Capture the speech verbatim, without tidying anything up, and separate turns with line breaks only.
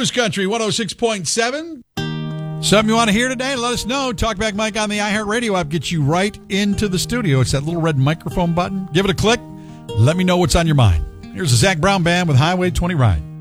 News Country one oh six point seven. Something you want to hear today? Let us know. Talkback Mike on the iHeartRadio app gets you right into the studio. It's that little red microphone button. Give it a click. Let me know what's on your mind. Here's the Zach Brown Band with Highway twenty Ride.